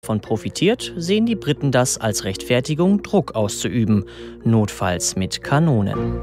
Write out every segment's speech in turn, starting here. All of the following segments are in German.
Davon profitiert, sehen die Briten das als Rechtfertigung, Druck auszuüben, notfalls mit Kanonen.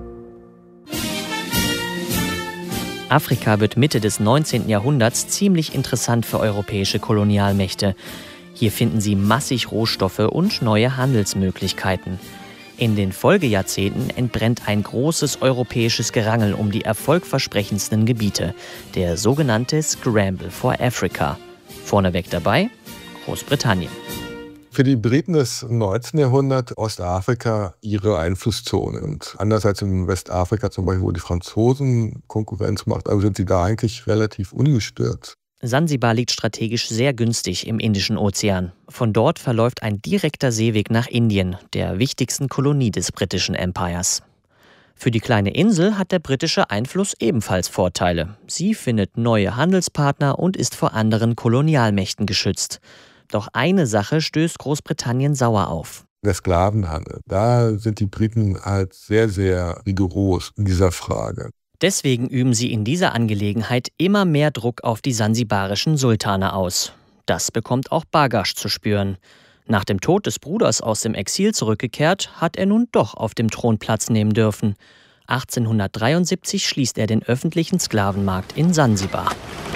Afrika wird Mitte des 19. Jahrhunderts ziemlich interessant für europäische Kolonialmächte. Hier finden sie massig Rohstoffe und neue Handelsmöglichkeiten. In den Folgejahrzehnten entbrennt ein großes europäisches Gerangel um die erfolgversprechendsten Gebiete, der sogenannte Scramble for Africa. Vorneweg dabei Großbritannien. Für die Briten des 19. Jahrhunderts Ostafrika ihre Einflusszone. Und anders als in Westafrika zum Beispiel, wo die Franzosen Konkurrenz macht, also sind sie da eigentlich relativ ungestört. Sansibar liegt strategisch sehr günstig im Indischen Ozean. Von dort verläuft ein direkter Seeweg nach Indien, der wichtigsten Kolonie des britischen Empires. Für die kleine Insel hat der britische Einfluss ebenfalls Vorteile. Sie findet neue Handelspartner und ist vor anderen Kolonialmächten geschützt. Doch eine Sache stößt Großbritannien sauer auf. Der Sklavenhandel. Da sind die Briten halt sehr, sehr rigoros in dieser Frage. Deswegen üben sie in dieser Angelegenheit immer mehr Druck auf die sansibarischen Sultane aus. Das bekommt auch Bargash zu spüren. Nach dem Tod des Bruders aus dem Exil zurückgekehrt, hat er nun doch auf dem Thron Platz nehmen dürfen. 1873 schließt er den öffentlichen Sklavenmarkt in Sansibar.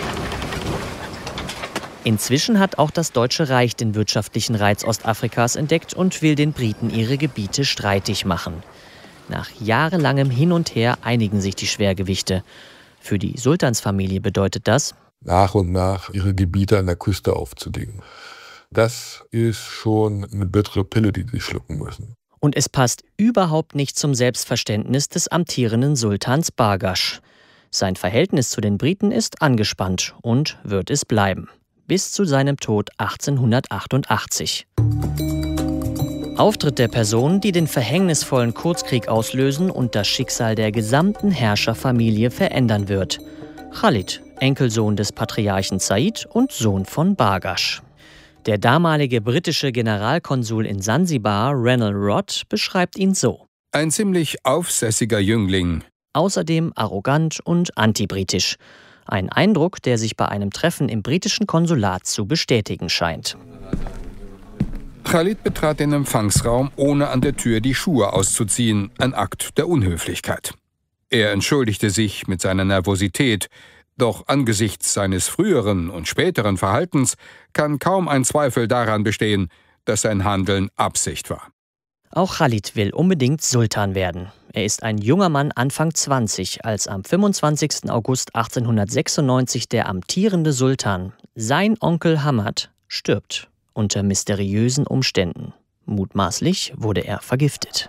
Inzwischen hat auch das Deutsche Reich den wirtschaftlichen Reiz Ostafrikas entdeckt und will den Briten ihre Gebiete streitig machen. Nach jahrelangem Hin und Her einigen sich die Schwergewichte. Für die Sultansfamilie bedeutet das, nach und nach ihre Gebiete an der Küste aufzudecken. Das ist schon eine bittere Pille, die sie schlucken müssen. Und es passt überhaupt nicht zum Selbstverständnis des amtierenden Sultans Bargash. Sein Verhältnis zu den Briten ist angespannt und wird es bleiben. Bis zu seinem Tod 1888. Auftritt der Personen, die den verhängnisvollen Kurzkrieg auslösen und das Schicksal der gesamten Herrscherfamilie verändern wird. Khalid, Enkelsohn des Patriarchen Said und Sohn von Bargash. Der damalige britische Generalkonsul in Sansibar, Ranald Rodd, beschreibt ihn so: Ein ziemlich aufsässiger Jüngling. Außerdem arrogant und antibritisch. Ein Eindruck, der sich bei einem Treffen im britischen Konsulat zu bestätigen scheint. Khalid betrat den Empfangsraum, ohne an der Tür die Schuhe auszuziehen, ein Akt der Unhöflichkeit. Er entschuldigte sich mit seiner Nervosität, doch angesichts seines früheren und späteren Verhaltens kann kaum ein Zweifel daran bestehen, dass sein Handeln Absicht war. Auch Khalid will unbedingt Sultan werden. Er ist ein junger Mann Anfang 20, als am 25. August 1896 der amtierende Sultan, sein Onkel Hamad, stirbt. Unter mysteriösen Umständen. Mutmaßlich wurde er vergiftet.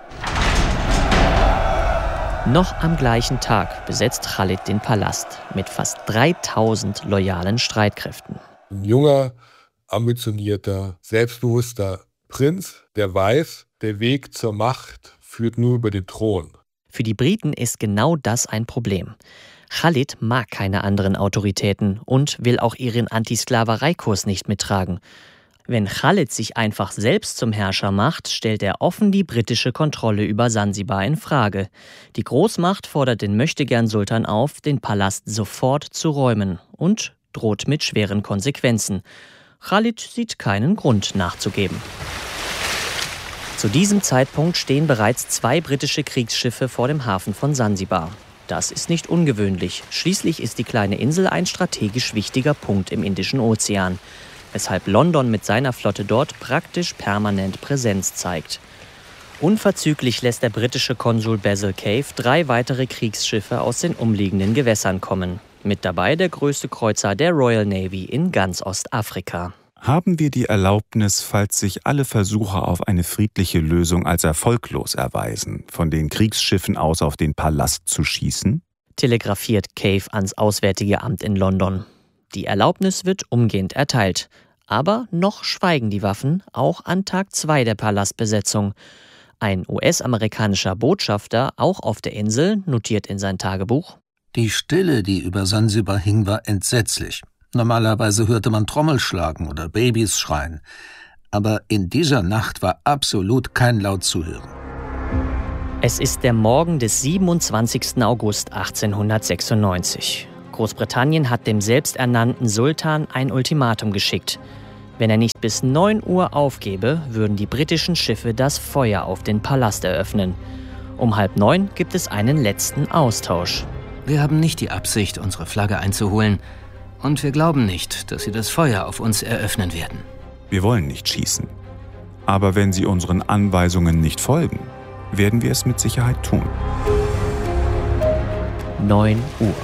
Noch am gleichen Tag besetzt Khalid den Palast mit fast 3000 loyalen Streitkräften. Ein junger, ambitionierter, selbstbewusster Prinz, der weiß, der Weg zur Macht führt nur über den Thron. Für die Briten ist genau das ein Problem. Khalid mag keine anderen Autoritäten und will auch ihren Antisklavereikurs nicht mittragen. Wenn Khalid sich einfach selbst zum Herrscher macht, stellt er offen die britische Kontrolle über Sansibar in Frage. Die Großmacht fordert den Möchtegern-Sultan auf, den Palast sofort zu räumen und droht mit schweren Konsequenzen. Khalid sieht keinen Grund nachzugeben. Zu diesem Zeitpunkt stehen bereits 2 britische Kriegsschiffe vor dem Hafen von Sansibar. Das ist nicht ungewöhnlich. Schließlich ist die kleine Insel ein strategisch wichtiger Punkt im Indischen Ozean, weshalb London mit seiner Flotte dort praktisch permanent Präsenz zeigt. Unverzüglich lässt der britische Konsul Basil Cave 3 weitere Kriegsschiffe aus den umliegenden Gewässern kommen. Mit dabei der größte Kreuzer der Royal Navy in ganz Ostafrika. Haben wir die Erlaubnis, falls sich alle Versuche auf eine friedliche Lösung als erfolglos erweisen, von den Kriegsschiffen aus auf den Palast zu schießen? Telegrafiert Cave ans Auswärtige Amt in London. Die Erlaubnis wird umgehend erteilt. Aber noch schweigen die Waffen, auch an Tag 2 der Palastbesetzung. Ein US-amerikanischer Botschafter, auch auf der Insel, notiert in sein Tagebuch: Die Stille, die über Sansibar hing, war entsetzlich. Normalerweise hörte man Trommelschlagen oder Babys schreien. Aber in dieser Nacht war absolut kein Laut zu hören. Es ist der Morgen des 27. August 1896. Großbritannien hat dem selbsternannten Sultan ein Ultimatum geschickt. Wenn er nicht bis 9 Uhr aufgebe, würden die britischen Schiffe das Feuer auf den Palast eröffnen. Um 8:30 gibt es einen letzten Austausch. Wir haben nicht die Absicht, unsere Flagge einzuholen. Und wir glauben nicht, dass sie das Feuer auf uns eröffnen werden. Wir wollen nicht schießen. Aber wenn sie unseren Anweisungen nicht folgen, werden wir es mit Sicherheit tun. 9 Uhr.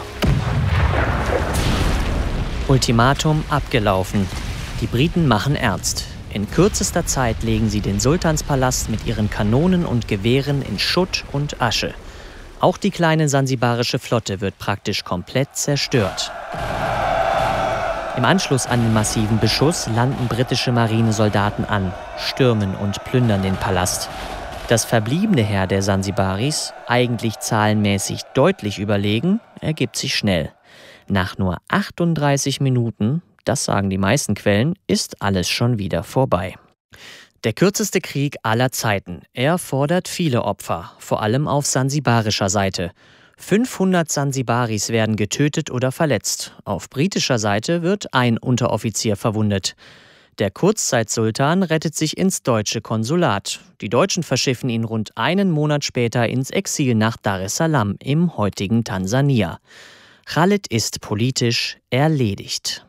Ultimatum abgelaufen. Die Briten machen ernst. In kürzester Zeit legen sie den Sultanspalast mit ihren Kanonen und Gewehren in Schutt und Asche. Auch die kleine sansibarische Flotte wird praktisch komplett zerstört. Im Anschluss an den massiven Beschuss landen britische Marinesoldaten an, stürmen und plündern den Palast. Das verbliebene Heer der Sansibaris, eigentlich zahlenmäßig deutlich überlegen, ergibt sich schnell. Nach nur 38 Minuten, das sagen die meisten Quellen, ist alles schon wieder vorbei. Der kürzeste Krieg aller Zeiten. Er fordert viele Opfer, vor allem auf sansibarischer Seite. 500 Sansibaris werden getötet oder verletzt. Auf britischer Seite wird ein Unteroffizier verwundet. Der Kurzzeitsultan rettet sich ins deutsche Konsulat. Die Deutschen verschiffen ihn rund einen Monat später ins Exil nach Dar es Salaam im heutigen Tansania. Khalid ist politisch erledigt.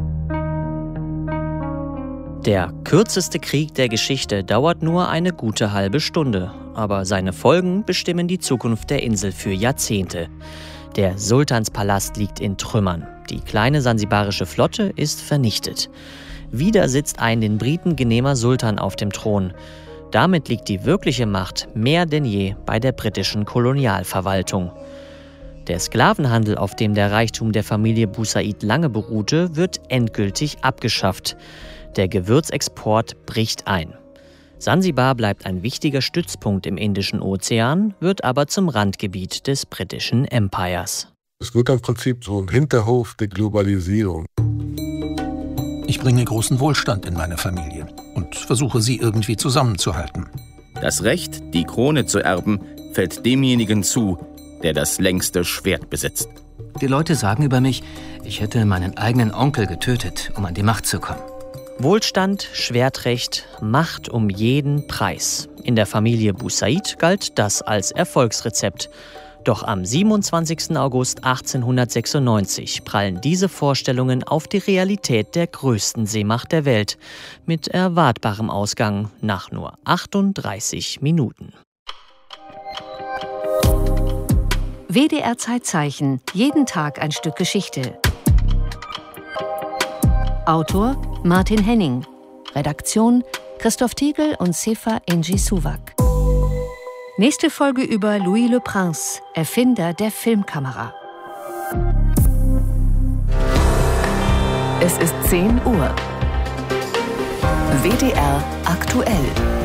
Der kürzeste Krieg der Geschichte dauert nur eine gute halbe Stunde, aber seine Folgen bestimmen die Zukunft der Insel für Jahrzehnte. Der Sultanspalast liegt in Trümmern. Die kleine sansibarische Flotte ist vernichtet. Wieder sitzt ein den Briten genehmer Sultan auf dem Thron. Damit liegt die wirkliche Macht mehr denn je bei der britischen Kolonialverwaltung. Der Sklavenhandel, auf dem der Reichtum der Familie Busaid lange beruhte, wird endgültig abgeschafft. Der Gewürzexport bricht ein. Sansibar bleibt ein wichtiger Stützpunkt im Indischen Ozean, wird aber zum Randgebiet des britischen Empires. Es wird im Prinzip so ein Hinterhof der Globalisierung. Ich bringe großen Wohlstand in meine Familie und versuche, sie irgendwie zusammenzuhalten. Das Recht, die Krone zu erben, fällt demjenigen zu, der das längste Schwert besitzt. Die Leute sagen über mich, ich hätte meinen eigenen Onkel getötet, um an die Macht zu kommen. Wohlstand, Schwertrecht, Macht um jeden Preis. In der Familie Busaid galt das als Erfolgsrezept. Doch am 27. August 1896 prallen diese Vorstellungen auf die Realität der größten Seemacht der Welt, mit erwartbarem Ausgang nach nur 38 Minuten. WDR Zeitzeichen, jeden Tag ein Stück Geschichte. Autor Martin Henning. Redaktion Christoph Tiegel und Sefa Engi Suwak. Nächste Folge über Louis Le Prince, Erfinder der Filmkamera. Es ist 10 Uhr. WDR aktuell.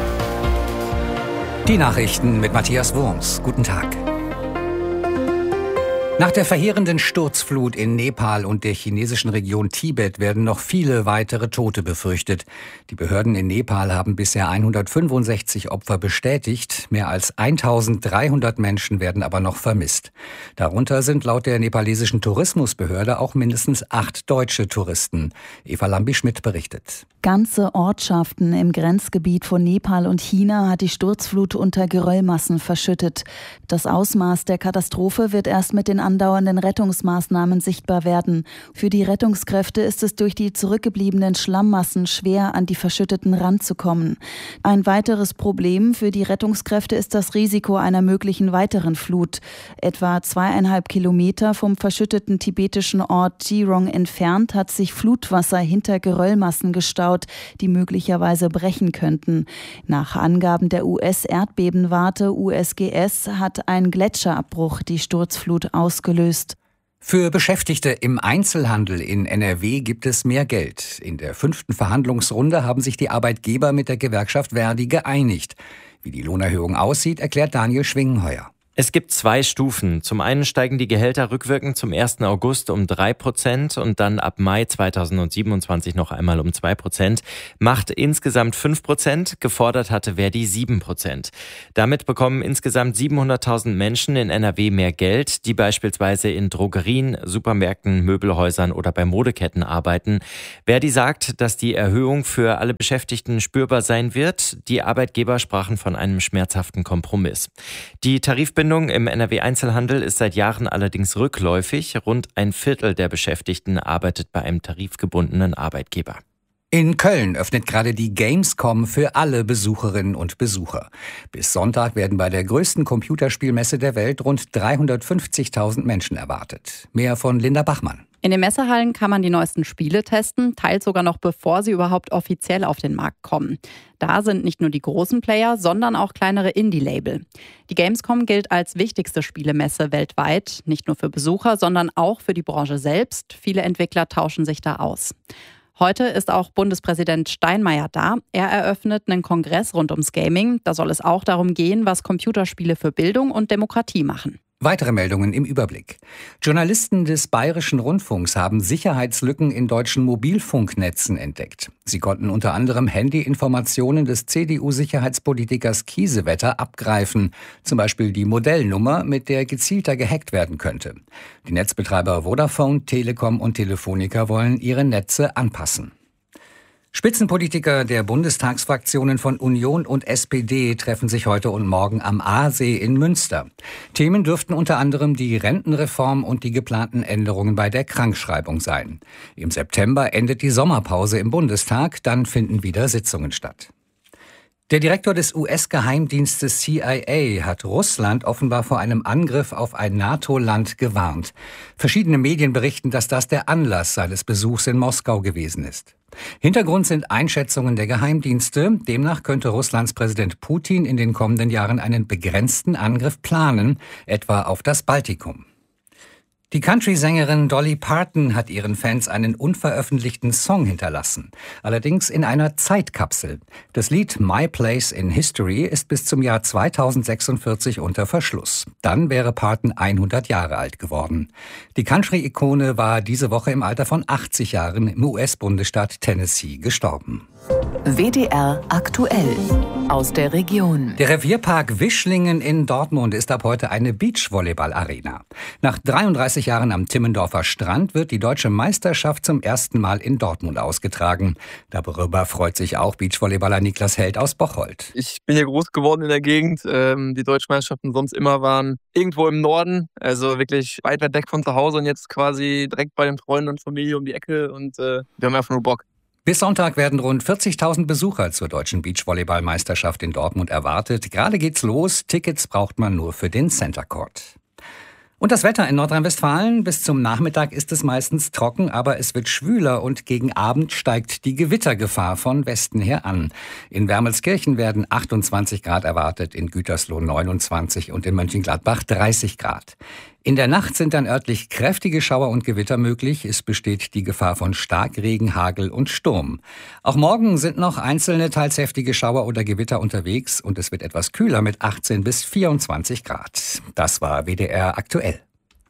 Die Nachrichten mit Matthias Wurms. Guten Tag. Nach der verheerenden Sturzflut in Nepal und der chinesischen Region Tibet werden noch viele weitere Tote befürchtet. Die Behörden in Nepal haben bisher 165 Opfer bestätigt. Mehr als 1300 Menschen werden aber noch vermisst. Darunter sind laut der nepalesischen Tourismusbehörde auch mindestens 8 deutsche Touristen. Eva Lambi-Schmidt berichtet. Ganze Ortschaften im Grenzgebiet von Nepal und China hat die Sturzflut unter Geröllmassen verschüttet. Das Ausmaß der Katastrophe wird erst mit den andauernden Rettungsmaßnahmen sichtbar werden. Für die Rettungskräfte ist es durch die zurückgebliebenen Schlammmassen schwer, an die verschütteten ranzukommen. Ein weiteres Problem für die Rettungskräfte ist das Risiko einer möglichen weiteren Flut. Etwa 2,5 Kilometer vom verschütteten tibetischen Ort Jirong entfernt hat sich Flutwasser hinter Geröllmassen gestaut, die möglicherweise brechen könnten. Nach Angaben der US-Erdbebenwarte USGS hat ein Gletscherabbruch die Sturzflut ausgelöst. Für Beschäftigte im Einzelhandel in NRW gibt es mehr Geld. In der 5. Verhandlungsrunde haben sich die Arbeitgeber mit der Gewerkschaft Verdi geeinigt. Wie die Lohnerhöhung aussieht, erklärt Daniel Schwingenheuer. Es gibt 2 Stufen. Zum einen steigen die Gehälter rückwirkend zum 1. August um 3% und dann ab Mai 2027 noch einmal um 2%. Macht insgesamt 5%. Gefordert hatte Verdi 7%. Damit bekommen insgesamt 700.000 Menschen in NRW mehr Geld, die beispielsweise in Drogerien, Supermärkten, Möbelhäusern oder bei Modeketten arbeiten. Verdi sagt, dass die Erhöhung für alle Beschäftigten spürbar sein wird. Die Arbeitgeber sprachen von einem schmerzhaften Kompromiss. Die Tarifbindung im NRW-Einzelhandel ist seit Jahren allerdings rückläufig. Rund 1/4 der Beschäftigten arbeitet bei einem tarifgebundenen Arbeitgeber. In Köln öffnet gerade die Gamescom für alle Besucherinnen und Besucher. Bis Sonntag werden bei der größten Computerspielmesse der Welt rund 350.000 Menschen erwartet. Mehr von Linda Bachmann. In den Messehallen kann man die neuesten Spiele testen, teils sogar noch bevor sie überhaupt offiziell auf den Markt kommen. Da sind nicht nur die großen Player, sondern auch kleinere Indie-Label. Die Gamescom gilt als wichtigste Spielemesse weltweit, nicht nur für Besucher, sondern auch für die Branche selbst. Viele Entwickler tauschen sich da aus. Heute ist auch Bundespräsident Steinmeier da. Er eröffnet einen Kongress rund ums Gaming. Da soll es auch darum gehen, was Computerspiele für Bildung und Demokratie machen. Weitere Meldungen im Überblick. Journalisten des Bayerischen Rundfunks haben Sicherheitslücken in deutschen Mobilfunknetzen entdeckt. Sie konnten unter anderem Handyinformationen des CDU-Sicherheitspolitikers Kiesewetter abgreifen. Zum Beispiel die Modellnummer, mit der gezielter gehackt werden könnte. Die Netzbetreiber Vodafone, Telekom und Telefonica wollen ihre Netze anpassen. Spitzenpolitiker der Bundestagsfraktionen von Union und SPD treffen sich heute und morgen am Aasee in Münster. Themen dürften unter anderem die Rentenreform und die geplanten Änderungen bei der Krankschreibung sein. Im September endet die Sommerpause im Bundestag, dann finden wieder Sitzungen statt. Der Direktor des US-Geheimdienstes CIA hat Russland offenbar vor einem Angriff auf ein NATO-Land gewarnt. Verschiedene Medien berichten, dass das der Anlass seines Besuchs in Moskau gewesen ist. Hintergrund sind Einschätzungen der Geheimdienste. Demnach könnte Russlands Präsident Putin in den kommenden Jahren einen begrenzten Angriff planen, etwa auf das Baltikum. Die Country-Sängerin Dolly Parton hat ihren Fans einen unveröffentlichten Song hinterlassen, allerdings in einer Zeitkapsel. Das Lied My Place in History ist bis zum Jahr 2046 unter Verschluss. Dann wäre Parton 100 Jahre alt geworden. Die Country-Ikone war diese Woche im Alter von 80 Jahren im US-Bundesstaat Tennessee gestorben. WDR aktuell aus der Region. Der Revierpark Wischlingen in Dortmund ist ab heute eine Beachvolleyball-Arena. Nach 33 Jahren am Timmendorfer Strand wird die deutsche Meisterschaft zum ersten Mal in Dortmund ausgetragen. Darüber freut sich auch Beachvolleyballer Niklas Held aus Bocholt. Ich bin hier groß geworden in der Gegend. Die deutschen Meisterschaften sonst immer waren irgendwo im Norden, also wirklich weit weg von zu Hause und jetzt quasi direkt bei den Freunden und Familie um die Ecke und wir haben einfach nur Bock. Bis Sonntag werden rund 40.000 Besucher zur deutschen Beachvolleyball-Meisterschaft in Dortmund erwartet. Gerade geht's los. Tickets braucht man nur für den Center Court. Und das Wetter in Nordrhein-Westfalen. Bis zum Nachmittag ist es meistens trocken, aber es wird schwüler und gegen Abend steigt die Gewittergefahr von Westen her an. In Wermelskirchen werden 28 Grad erwartet, in Gütersloh 29 und in Mönchengladbach 30 Grad. In der Nacht sind dann örtlich kräftige Schauer und Gewitter möglich. Es besteht die Gefahr von Starkregen, Hagel und Sturm. Auch morgen sind noch einzelne, teils heftige Schauer oder Gewitter unterwegs und es wird etwas kühler mit 18 bis 24 Grad. Das war WDR aktuell.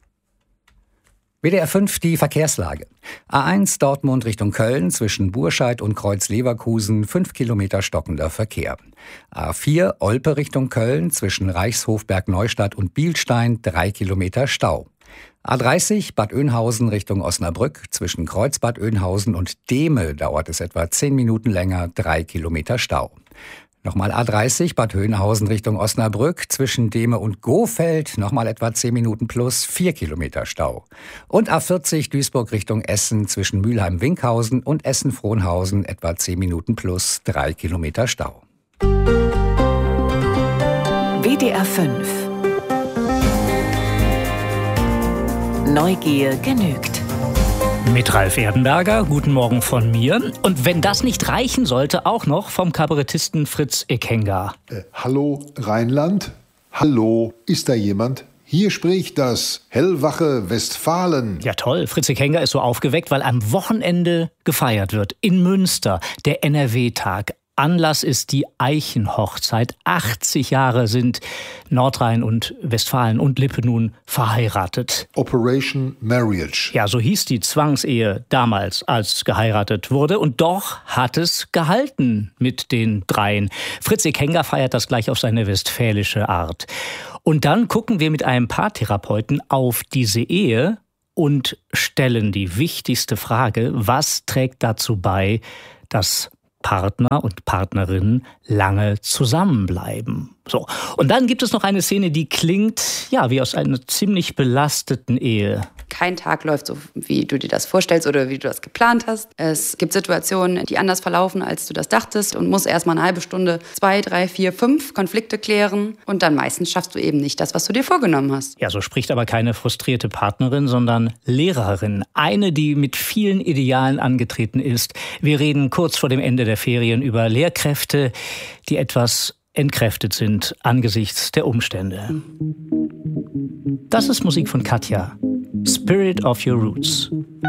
WDR 5 die Verkehrslage. A1 Dortmund Richtung Köln zwischen Burscheid und Kreuz-Leverkusen 5 Kilometer stockender Verkehr. A4 Olpe Richtung Köln zwischen Reichshofberg-Neustadt und Bielstein 3 Kilometer Stau. A30 Bad Oeynhausen Richtung Osnabrück zwischen Kreuzbad Oeynhausen und Dehme dauert es etwa 10 Minuten länger, 3 Kilometer Stau. Nochmal A30 Bad Oeynhausen Richtung Osnabrück zwischen Dehme und Gohfeld, nochmal etwa 10 Minuten plus 4 Kilometer Stau. Und A40 Duisburg Richtung Essen zwischen Mülheim-Winkhausen und Essen-Frohnhausen etwa 10 Minuten plus 3 Kilometer Stau. WDR 5 Neugier genügt. Mit Ralf Erdenberger, guten Morgen von mir. Und wenn das nicht reichen sollte, auch noch vom Kabarettisten Fritz Ekenga. Hallo Rheinland? Hallo, ist da jemand? Hier spricht das hellwache Westfalen. Ja toll, Fritz Ekenga ist so aufgeweckt, weil am Wochenende gefeiert wird in Münster, der NRW-Tag. Anlass ist die Eichenhochzeit. 80 Jahre sind Nordrhein und Westfalen und Lippe nun verheiratet. Operation Marriage. Ja, so hieß die Zwangsehe damals, als geheiratet wurde. Und doch hat es gehalten mit den dreien. Fritz Ekenga feiert das gleich auf seine westfälische Art. Und dann gucken wir mit einem Paartherapeuten auf diese Ehe und stellen die wichtigste Frage: Was trägt dazu bei, dass Partner und Partnerinnen lange zusammenbleiben? So. Und dann gibt es noch eine Szene, die klingt, ja, wie aus einer ziemlich belasteten Ehe. Kein Tag läuft so, wie du dir das vorstellst oder wie du das geplant hast. Es gibt Situationen, die anders verlaufen, als du das dachtest und musst erst mal eine halbe Stunde 2, 3, 4, 5 Konflikte klären. Und dann meistens schaffst du eben nicht das, was du dir vorgenommen hast. Ja, so spricht aber keine frustrierte Partnerin, sondern Lehrerin. Eine, die mit vielen Idealen angetreten ist. Wir reden kurz vor dem Ende der Ferien über Lehrkräfte, die etwas entkräftet sind angesichts der Umstände. Das ist Musik von Katja. Spirit of Your Roots.